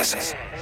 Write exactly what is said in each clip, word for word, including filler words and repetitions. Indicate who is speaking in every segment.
Speaker 1: Ez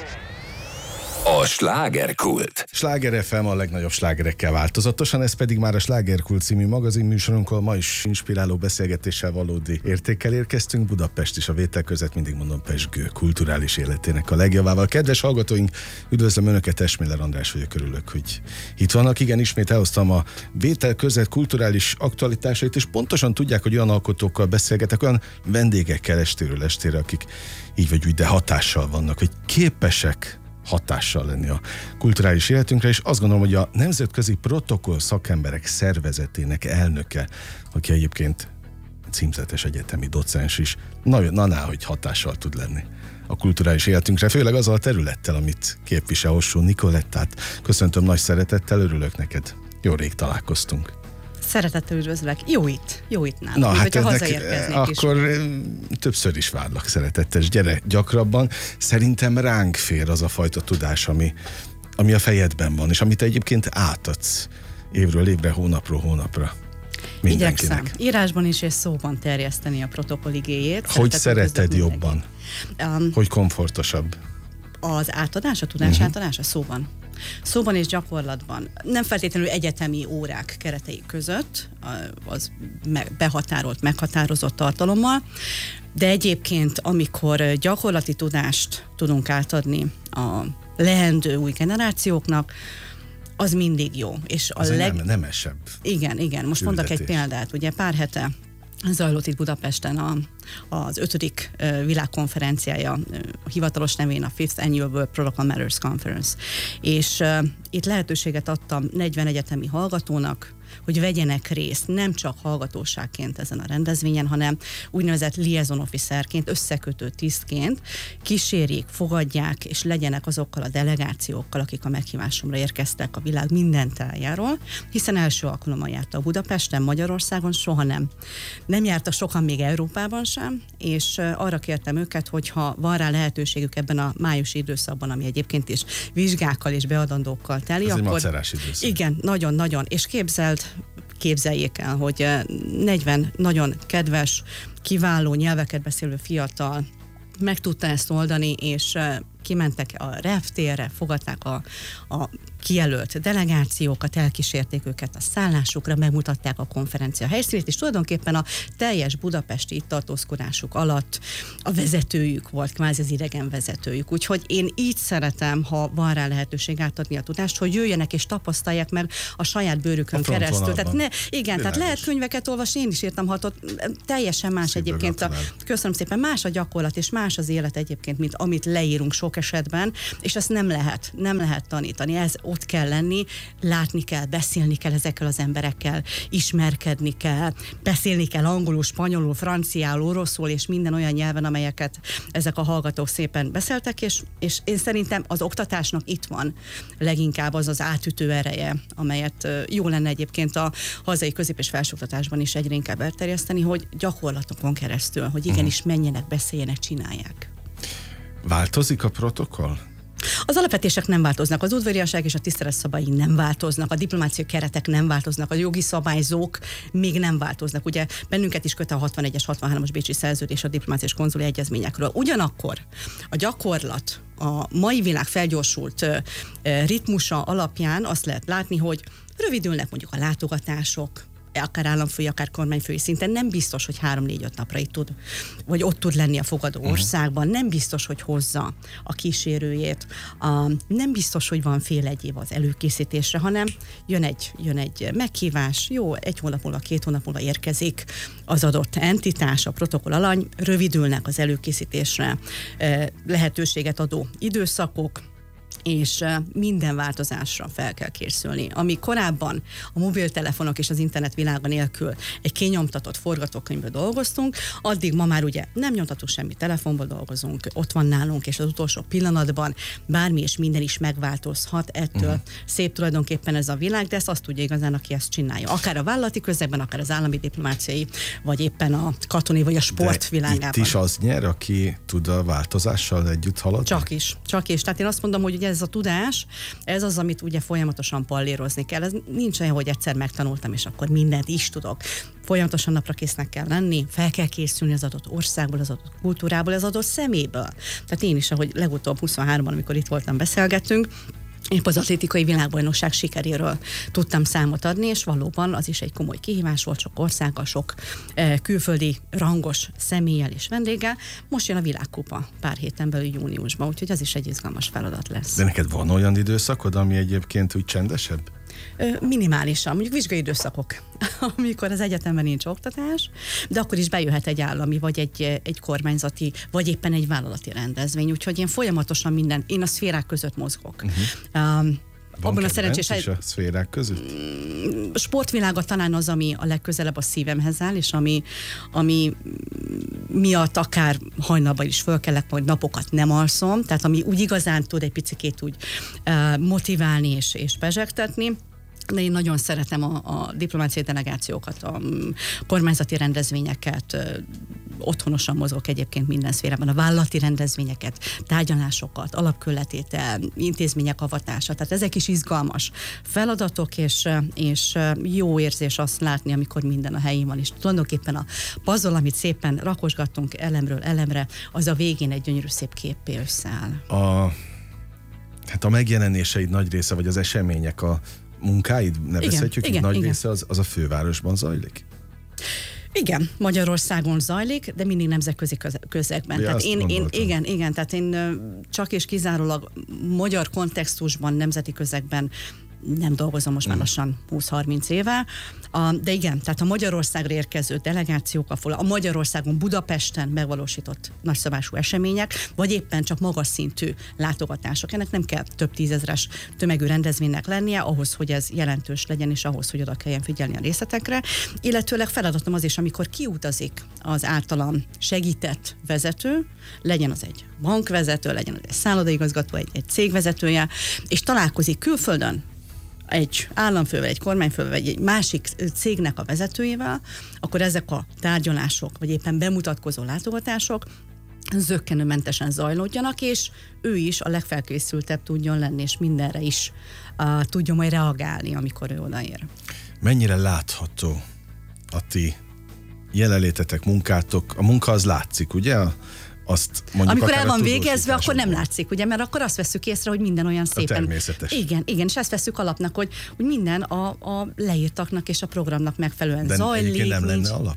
Speaker 1: a slágerkult.
Speaker 2: Sláger ef em a legnagyobb slágerekkel változatosan, ez pedig már a Slágerkult című magazinműsorunkon. Ma is inspiráló beszélgetéssel, valódi értékkel érkeztünk. Budapest is a vétel között, mindig mondom, pezsgő kulturális életének a legjavával. Kedves hallgatóink, üdvözlöm Önöket, Esmiller András vagyok, örülök, hogy itt vannak. Igen, ismét elhoztam a vétel között kulturális aktualitásait, és pontosan tudják, hogy olyan alkotókkal beszélgetek, olyan vendégekkel estéről estére, akik így vagy úgy, de hatással vannak, hogy képesek hatással lenni a kulturális életünkre, és azt gondolom, hogy a Nemzetközi Protokoll Szakemberek Szervezetének elnöke, aki egyébként címzetes egyetemi docens is, na, na, hogy hatással tud lenni a kulturális életünkre, főleg azzal a területtel, amit képvisel Hossó Nicolettát. Köszöntöm nagy szeretettel, örülök neked. Jó rég találkoztunk.
Speaker 3: Szeretettel üdvözlök. Jó itt, jó itt nálam.
Speaker 2: Na,
Speaker 3: úgy,
Speaker 2: hát
Speaker 3: ennek,
Speaker 2: akkor is. Többször is várlak, szeretettes, gyere gyakrabban. Szerintem ránk fér az a fajta tudás, ami, ami a fejedben van, és amit egyébként átadsz évről évre, hónapról hónapra mindenkinek.
Speaker 3: Igyekszem írásban is és szóban terjeszteni a protokoll igéjét.
Speaker 2: Hogy szereted jobban? Um, hogy komfortosabb?
Speaker 3: Az átadás, a tudás uh-huh. átadása szóban. Szóban és gyakorlatban. Nem feltétlenül egyetemi órák keretei között, az behatárolt, meghatározott tartalommal, de egyébként, amikor gyakorlati tudást tudunk átadni a leendő új generációknak, az mindig jó. És a
Speaker 2: az
Speaker 3: leg...
Speaker 2: nem, nemesebb.
Speaker 3: Igen, igen. Most mondok egy példát. Ugye pár hete zajlott itt Budapesten a, az ötödik uh, világkonferenciája, uh, hivatalos nevén a Fifth Annual World Protocol Matters Conference. És uh, itt lehetőséget adtam negyven egyetemi hallgatónak, hogy vegyenek részt nem csak hallgatóságként ezen a rendezvényen, hanem úgynevezett liaison officerként, összekötő tisztként kísérjék, fogadják, és legyenek azokkal a delegációkkal, akik a meghívásomra érkeztek a világ minden tájáról, hiszen első alkalommal jártak Budapesten, Magyarországon, soha nem. Nem jártak sokan még Európában sem, és arra kértem őket, hogyha van rá lehetőségük ebben a májusi időszakban, ami egyébként is vizsgákkal és beadandókkal teli,
Speaker 2: ez
Speaker 3: akkor...
Speaker 2: egy macerás időszak.
Speaker 3: Igen, nagyon-nagyon, és képzeld, képzeljék el, hogy negyven nagyon kedves, kiváló nyelveket beszélő fiatal meg tudta ezt oldani, és kimentek a reptérre, fogadták a, a kijelölt delegációkat, elkísérték őket a szállásukra, megmutatták a konferencia helyszínét, és tulajdonképpen a teljes budapesti itt tartózkodásuk alatt a vezetőjük volt, kvázi az idegen vezetőjük. Úgyhogy én így szeretem, ha van rá lehetőség átadni a tudást, hogy jöjjenek és tapasztalják meg a saját bőrükön a keresztül. Tehát ne, igen, Világos. Tehát lehet könyveket olvasni, én is írtam hatot, teljesen más Szépen egyébként. A, köszönöm szépen, más a gyakorlat, és más az élet egyébként, mint amit leírunk sok esetben, és ezt nem lehet, nem lehet tanítani. Ez ott kell lenni, látni kell, beszélni kell ezekkel az emberekkel, ismerkedni kell, beszélni kell angolul, spanyolul, franciául, oroszul, és minden olyan nyelven, amelyeket ezek a hallgatók szépen beszéltek, és, és én szerintem az oktatásnak itt van leginkább az az átütő ereje, amelyet jó lenne egyébként a hazai közép- és felsőoktatásban is egyre inkább elterjeszteni, hogy gyakorlatokon keresztül, hogy igenis menjenek, beszéljenek, csinálják.
Speaker 2: Változik a protokoll?
Speaker 3: Az alapvetések nem változnak, az udvariasság és a tisztelet szabályi nem változnak, a diplomáciai keretek nem változnak, a jogi szabályzók még nem változnak. Ugye bennünket is köt a hatvanegyes, hatvanhármas bécsi szerződés a diplomáciai és konzuli egyezményekről. Ugyanakkor a gyakorlat, a mai világ felgyorsult ritmusa alapján azt lehet látni, hogy rövidülnek mondjuk a látogatások, akár államfői, akár kormányfői szinten, nem biztos, hogy három-négy-öt napra itt tud, vagy ott tud lenni a fogadó országban, nem biztos, hogy hozza a kísérőjét, a, nem biztos, hogy van fél egy év az előkészítésre, hanem jön egy, jön egy meghívás, jó, egy hónap múlva, két hónap múlva érkezik az adott entitás, a protokoll alany, rövidülnek az előkészítésre lehetőséget adó időszakok, és minden változásra fel kell készülni. Ami korábban a mobiltelefonok és az internet világa nélkül egy kinyomtatott forgatókönyvből dolgoztunk, addig ma már ugye nem nyomtatunk semmi, telefonból dolgozunk, ott van nálunk, és az utolsó pillanatban bármi és minden is megváltozhat, ettől uh-huh. szép tulajdonképpen ez a világ, de ezt azt tudja igazán, aki ezt csinálja. Akár a vállalati közegben, akár az állami diplomáciai, vagy éppen a katonai vagy a sport világában.
Speaker 2: Itt is az nyer, aki tud a változással együtt haladni?
Speaker 3: Csak is, csak is. Tehát én azt mondom, hogy ugye ez a tudás, ez az, amit ugye folyamatosan pallérozni kell. Ez nincs olyan, hogy egyszer megtanultam, és akkor mindent is tudok. Folyamatosan napra késznek kell lenni, fel kell készülni az adott országból, az adott kultúrából, az adott szeméből. Tehát én is, ahogy legutóbb huszonháromban, amikor itt voltam, beszélgettünk, épp az atlétikai világbajnokság sikeréről tudtam számot adni, és valóban az is egy komoly kihívás volt, sok országgal, sok eh, külföldi rangos személlyel és vendéggel. Most jön a világkupa pár héten belül júniusban, úgyhogy az is egy izgalmas feladat lesz.
Speaker 2: De neked van olyan időszakod, ami egyébként úgy csendesebb?
Speaker 3: Minimálisan, mondjuk vizsgai időszakok, amikor az egyetemben nincs oktatás, de akkor is bejöhet egy állami, vagy egy, egy kormányzati, vagy éppen egy vállalati rendezvény, úgyhogy én folyamatosan minden, én a szférák között mozgok. Uh-huh. Um,
Speaker 2: Van
Speaker 3: abban a szerencsés
Speaker 2: is a szférák között?
Speaker 3: Sportvilága talán az, ami a legközelebb a szívemhez áll, és ami, ami miatt akár hajnalban is fölkelek, majd napokat nem alszom, tehát ami úgy igazán tud egy picikét úgy uh, motiválni és, és pezsegtetni. De én nagyon szeretem a, a diplomáciai delegációkat, a kormányzati rendezvényeket, otthonosan mozgok egyébként minden szférában, a vállalati rendezvényeket, tárgyalásokat, alapkőletétel, intézmények avatása, tehát ezek is izgalmas feladatok, és, és jó érzés azt látni, amikor minden a helyén van, és tulajdonképpen a puzzle, amit szépen rakosgattunk elemről elemre, az a végén egy gyönyörű szép képpé összeáll. A,
Speaker 2: hát a megjelenéseid nagy része, vagy az események, a munkáid, nevezhetjük, így nagy igen. része az, az a fővárosban zajlik?
Speaker 3: Igen, Magyarországon zajlik, de mindig nemzetközi közegben.
Speaker 2: Ja,
Speaker 3: tehát én, én, igen, igen, tehát én csak és kizárólag magyar kontextusban, nemzeti közegben nem dolgozom most már lassan húsz-harminc éve, a, de igen, tehát a Magyarországra érkező delegációk, a Magyarországon, Budapesten megvalósított nagyszabású események, vagy éppen csak magas szintű látogatások. Ennek nem kell több tízezres tömegű rendezvénynek lennie, ahhoz, hogy ez jelentős legyen, és ahhoz, hogy oda kelljen figyelni a részletekre. Illetőleg feladatom az is, amikor kiutazik az általam segített vezető, legyen az egy bankvezető, legyen az egy szállodaigazgató, egy, egy cégvezetője, és találkozik külföldön egy államfővel, egy kormányfővel, vagy egy másik cégnek a vezetőjével, akkor ezek a tárgyalások, vagy éppen bemutatkozó látogatások zökkenőmentesen zajlódjanak, és ő is a legfelkészültebb tudjon lenni, és mindenre is uh, tudjon majd reagálni, amikor ő odaér.
Speaker 2: Mennyire látható a ti jelenlétetek, munkátok? A munka az látszik, ugye? Azt
Speaker 3: amikor el van végezve, akkor nem látszik, ugye, mert akkor azt veszük észre, hogy minden olyan szépen...
Speaker 2: A természetes.
Speaker 3: Igen, igen, és ezt veszük alapnak, hogy, hogy minden a, a leírtaknak és a programnak megfelelően
Speaker 2: de
Speaker 3: zajlik.
Speaker 2: De nem
Speaker 3: nincs...
Speaker 2: lenne alap?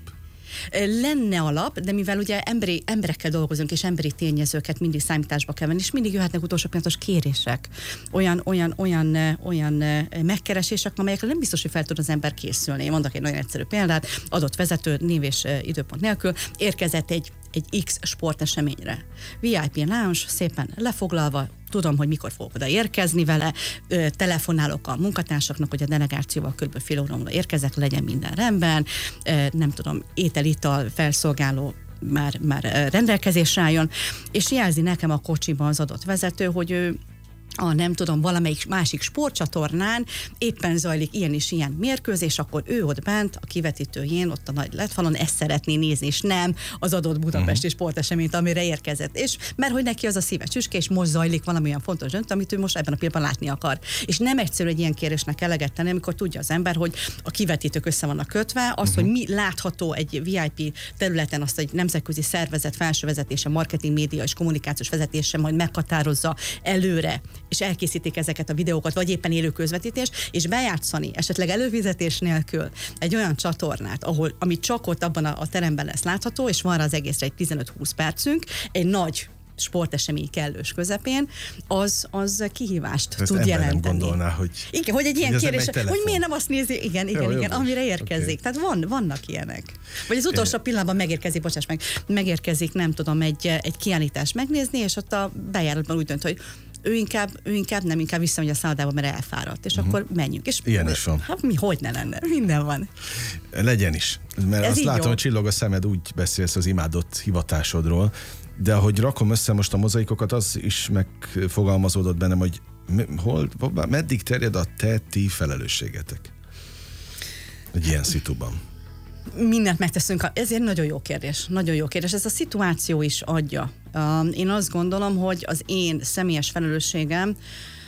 Speaker 3: Lenne alap, de mivel ugye emberi, emberekkel dolgozunk, és emberi tényezőket mindig számításba kell venni, és mindig jöhetnek utolsó pillanatos kérések, olyan, olyan, olyan, olyan megkeresések, amelyekre nem biztos, hogy fel tud az ember készülni. Én mondok egy nagyon egyszerű példát, adott vezető név és időpont nélkül érkezett egy, egy X sporteseményre. vé i pé lounge, szépen lefoglalva, tudom, hogy mikor fogok oda érkezni vele, telefonálok a munkatársaknak, hogy a delegációval kb. Fél óra múlva érkezek, legyen minden rendben, nem tudom, étel-ital felszolgáló már, már rendelkezésre álljon, és jelzi nekem a kocsiban az adott vezető, hogy ő a nem tudom, valamelyik másik sportcsatornán éppen zajlik ilyen és ilyen mérkőzés, akkor ő ott bent, a kivetítőjén, ott a nagy letfalon ezt szeretné nézni, és nem az adott budapesti sporteseményt, amire érkezett. És mert hogy neki az a szíve csüske, és most zajlik valami olyan fontos döntő, amit ő most ebben a pillanatban látni akar. És nem egyszerű egy ilyen kérésnek eleget tenni, amikor tudja az ember, hogy a kivetítők össze vannak kötve, az, uh-huh. hogy mi látható egy vé i pé területen, azt egy nemzetközi szervezet felső vezetése, marketing, média és kommunikációs vezetése majd meghatározza előre, és elkészítik ezeket a videókat, vagy éppen élő közvetítés, és bejátszani esetleg előfizetés nélkül egy olyan csatornát, ahol, ami csak ott abban a, a teremben lesz látható, és van rá az egészre egy tizenöt-húsz percünk, egy nagy sportesemény kellős közepén, az, az kihívást
Speaker 2: ezt
Speaker 3: tud jelenteni.
Speaker 2: Nem gondolná, hogy...
Speaker 3: Igen, hogy egy ilyen kérés, hogy miért nem azt nézi, igen, igen,
Speaker 2: jó,
Speaker 3: igen,
Speaker 2: jó,
Speaker 3: amire érkezik.
Speaker 2: Okay.
Speaker 3: Tehát van, vannak ilyenek. Vagy az utolsó pillanatban megérkezik, bocsáss meg, megérkezik, nem tudom, egy, egy kiállítást megnézni, és ott a bejáratban úgy dönt, hogy ő inkább, ő inkább nem, inkább visszamegy a szállodába, mert elfáradt, és uh-huh. akkor menjünk. És
Speaker 2: ilyen is van.
Speaker 3: Hát mi, hogy ne lenne? Minden van.
Speaker 2: Legyen is. Mert ez azt látom, jó. Hogy csillog a szemed, úgy beszélsz az imádott hivatásodról, de ahogy rakom össze most a mozaikokat, az is megfogalmazódott bennem, hogy hol, meddig terjed a te ti felelősségetek egy ilyen szituban?
Speaker 3: Mindent megteszünk. Ezért nagyon jó kérdés. Nagyon jó kérdés. Ez a szituáció is adja. Én azt gondolom, hogy az én személyes felelősségem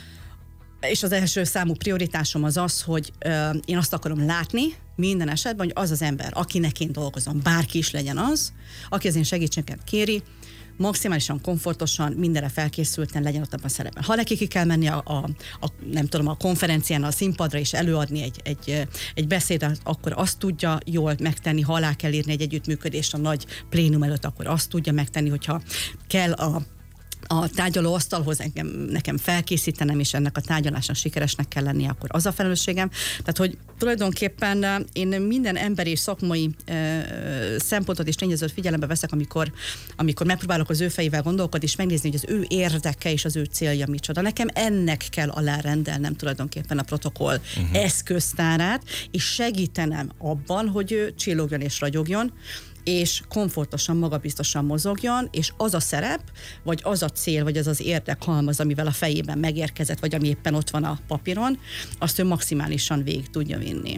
Speaker 3: és az első számú prioritásom az az, hogy én azt akarom látni minden esetben, hogy az az ember, akinek én dolgozom, bárki is legyen az, aki az én segítséget kéri, maximálisan komfortosan, mindenre felkészülten legyen ott abban a szerepben. Ha neki ki kell menni a, a, a, nem tudom, a konferencián, a színpadra és előadni egy, egy, egy beszédet, akkor azt tudja jól megtenni, ha alá kell írni egy együttműködést a nagy plénum előtt, akkor azt tudja megtenni, hogyha kell a a tárgyalóasztalhoz nekem, nekem felkészítenem, és ennek a tárgyalásnak sikeresnek kell lennie, akkor az a felelősségem. Tehát, hogy tulajdonképpen én minden emberi és szakmai e, szempontot és tényezőt figyelembe veszek, amikor, amikor megpróbálok az ő fejével gondolkodni, és megnézni, hogy az ő érdeke és az ő célja micsoda. Nekem ennek kell alárendelnem tulajdonképpen a protokoll uh-huh. eszköztárát, és segítenem abban, hogy ő csillogjon és ragyogjon, és komfortosan, magabiztosan mozogjon, és az a szerep, vagy az a cél, vagy az az érdekhalmaz, amivel a fejében megérkezett, vagy ami éppen ott van a papíron, azt ő maximálisan végig tudja vinni.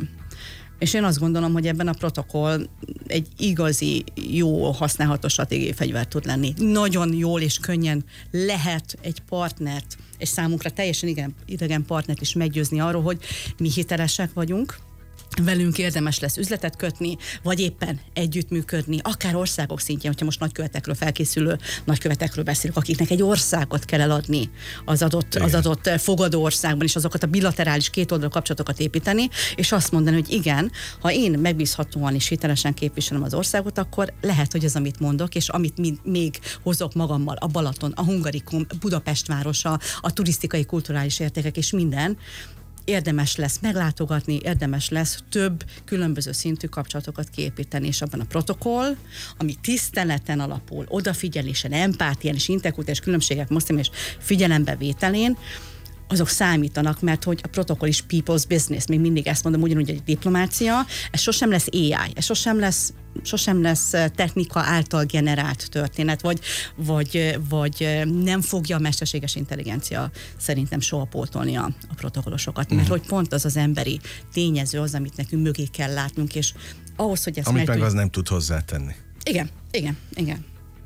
Speaker 3: És én azt gondolom, hogy ebben a protokoll egy igazi, jó, használható stratégiai fegyver tud lenni. Nagyon jól és könnyen lehet egy partnert, és számunkra teljesen igen, idegen partnert is meggyőzni arról, hogy mi hitelesek vagyunk, velünk érdemes lesz üzletet kötni, vagy éppen együttműködni, akár országok szintjén, hogyha most nagykövetekről felkészülő nagykövetekről beszélünk, akiknek egy országot kell eladni az adott, az adott fogadó országban, és azokat a bilaterális kétoldalú kapcsolatokat építeni, és azt mondani, hogy igen, ha én megbízhatóan és hitelesen képviselem az országot, akkor lehet, hogy az, amit mondok, és amit még hozok magammal, a Balaton, a Hungarikum, Budapest városa, a turisztikai, kulturális értékek és minden, érdemes lesz meglátogatni, érdemes lesz több különböző szintű kapcsolatokat kiépíteni, és abban a protokoll, ami tiszteleten alapul, odafigyelésen, empátián és interkulturális különbségek moszlim és figyelembevételén, azok számítanak, mert hogy a protokoll is people's business, még mindig ezt mondom, ugyanúgy egy diplomácia, ez sosem lesz á i, ez sosem lesz, sosem lesz technika által generált történet, vagy, vagy, vagy nem fogja a mesterséges intelligencia szerintem soha pótolni a, a protokollosokat, mert uh-huh. hogy pont az az emberi tényező az, amit nekünk mögé kell látnunk, és ahhoz, hogy ezt
Speaker 2: amit
Speaker 3: meg
Speaker 2: meg az nem tud hozzátenni.
Speaker 3: Igen, igen, igen.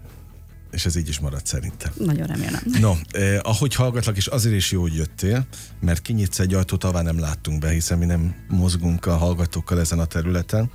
Speaker 2: És ez így is marad szerintem.
Speaker 3: Nagyon remélem.
Speaker 2: No, eh, ahogy hallgatlak, és azért is jó, hogy jöttél, mert kinyitsz egy ajtót, ahová nem láttunk be, hiszen mi nem mozgunk a hallgatókkal ezen a területen.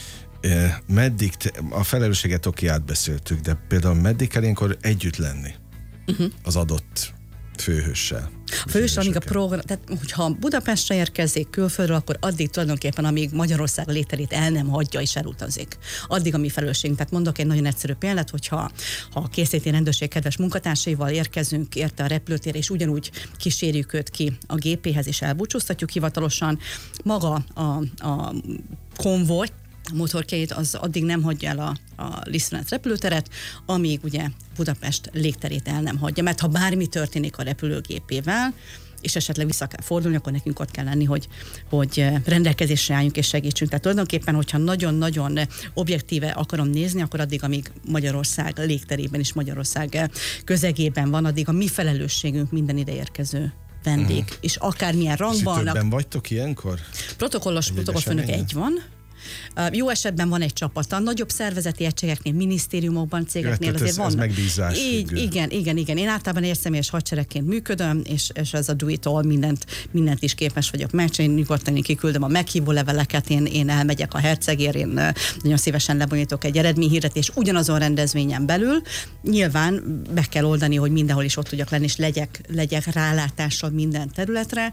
Speaker 2: Eh, meddig, te, a felelősséget oké, átbeszéltük, de például meddig kell ilyenkor együtt lenni uh-huh. az adott főhőssel?
Speaker 3: A főhős, amíg a program, tehát hogyha Budapestre érkezik külföldről, akkor addig tulajdonképpen, amíg Magyarország lételét el nem hagyja és elutazik. Addig a mi felelősségünk. Tehát mondok egy nagyon egyszerű példát, hogyha ha a készléti rendőrség kedves munkatársaival érkezünk érte a repülőtérre, és ugyanúgy kísérjük őt ki a gépéhez, és elbúcsúztatjuk hivatalosan, maga a, a konvoj, a motorkét az addig nem hagyja el a, a Lisztránt repülőteret, amíg ugye Budapest légterét el nem hagyja. Mert ha bármi történik a repülőgépével, és esetleg vissza kell fordulni, akkor nekünk ott kell lenni, hogy, hogy rendelkezésre álljunk és segítsünk. Tehát tulajdonképpen, hogyha nagyon-nagyon objektíve akarom nézni, akkor addig, amíg Magyarország légterében és Magyarország közegében van, addig a mi felelősségünk minden ideérkező vendég. Uh-huh. És akármilyen rangban.
Speaker 2: Többen vagytok ilyenkor?
Speaker 3: Protokollos protokollfőnök egy van. Uh, jó esetben van egy csapata, nagyobb szervezeti egységeknél, minisztériumokban, cégeknél
Speaker 2: Jöhet,
Speaker 3: azért
Speaker 2: ez,
Speaker 3: vannak.
Speaker 2: Ez megbízás.
Speaker 3: Így, igen, igen, igen. Én általában értszemélyes hadseregként működöm, és, és ez a do it all, mindent, mindent is képes vagyok megcsinálni. Én nyugodtan én kiküldöm a meghívó leveleket, én, én elmegyek a hercegért, én nagyon szívesen lebonyolítok egy eredményhirdetés ugyanazon rendezvényen belül. Nyilván be kell oldani, hogy mindenhol is ott tudjak lenni, és legyek, legyek rálátással minden területre.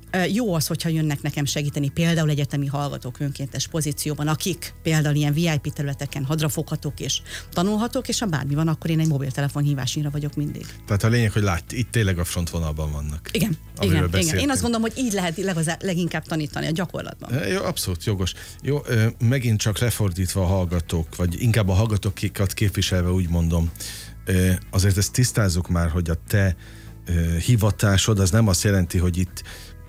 Speaker 3: Jó az, hogyha jönnek nekem segíteni például egyetemi hallgatók önkéntes pozícióban, akik például ilyen vé i pé területeken hadrafoghatók és tanulhatók, és ha bármi van, akkor én egy mobiltelefon hívásnyira vagyok mindig.
Speaker 2: Tehát a lényeg, hogy lát, itt tényleg a frontvonalban vannak.
Speaker 3: Igen, igen, igen. Én azt gondolom, hogy így lehet legazá, leginkább tanítani a gyakorlatban.
Speaker 2: Jó, abszolút jogos. Jó, megint csak lefordítva a hallgatók, vagy inkább a hallgatókat képviselve úgy mondom, azért ezt tisztázzuk már, hogy a te hivatásod az nem azt jelenti, hogy itt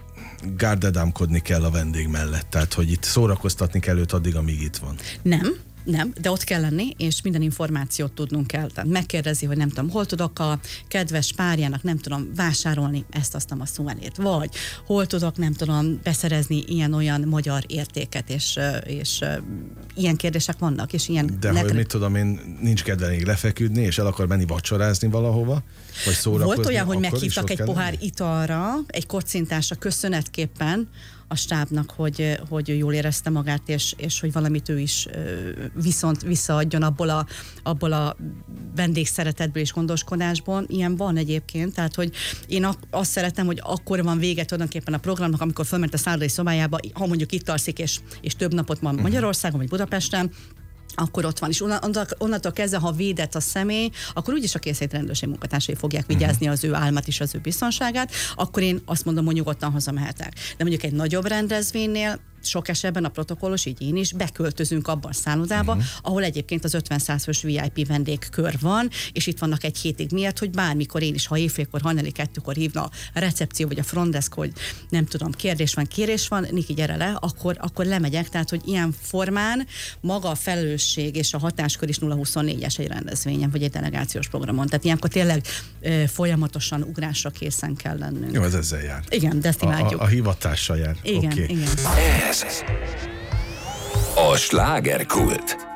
Speaker 2: gárdadámkodni kell a vendég mellett, tehát hogy itt szórakoztatni kell őt addig, amíg itt van.
Speaker 3: Nem, Nem, de ott kell lenni, és minden információt tudnunk kell. Tehát megkérdezi, hogy nem tudom, hol tudok a kedves párjának, nem tudom, vásárolni ezt, azt, a szuvenért, vagy hol tudok, nem tudom, beszerezni ilyen-olyan magyar értéket, és, és ilyen kérdések vannak, és ilyen...
Speaker 2: De
Speaker 3: nek-
Speaker 2: hogy mit tudom én, nincs kedve még lefeküdni, és el akar menni vacsorázni valahova, vagy szórakozni.
Speaker 3: Volt olyan, hogy meghívtak egy pohár
Speaker 2: lenni?
Speaker 3: italra, egy kocintásra köszönetképpen a stábnak, hogy, hogy ő jól érezte magát, és, és hogy valamit ő is viszont visszaadjon abból a, abból a vendégszeretetből és gondoskodásból. Ilyen van egyébként, tehát hogy én azt szeretem, hogy akkor van vége tulajdonképpen a programnak, amikor fölment a szállodai szobájába, ha mondjuk itt alszik, és, és több napot van Magyarországon, vagy Budapesten, akkor ott van. És onnantól kezdve, ha védett a személy, akkor úgyis a készét rendőrség munkatársai fogják vigyázni az ő álmát és az ő biztonságát, akkor én azt mondom, hogy nyugodtan hazamehetek. De mondjuk egy nagyobb rendezvénynél sok esetben a protokollos, így én is, beköltözünk abba a szállodába, uh-huh. ahol egyébként az ötven-száz fős vé i pé vendégkör van, és itt vannak egy hétig miatt, hogy bármikor én is, ha éjfélkor, hajnali kettőkor hívna a recepció vagy a frontdesk, hogy nem tudom, kérdés van, kérés van, Niki, gyere le, akkor, akkor lemegyek, tehát hogy ilyen formán maga a felelősség és a hatáskör is nulla huszonnégyes egy rendezvényen, vagy egy delegációs programon. Tehát ilyenkor tényleg e, folyamatosan ugrásra készen kell lennünk.
Speaker 2: Jó, ez ezzel jár.
Speaker 3: Igen, de ezt imádjuk.
Speaker 2: A, a, a hivatással jár.
Speaker 3: Igen,
Speaker 2: okay.
Speaker 3: igen.
Speaker 1: Ez a slágerkult.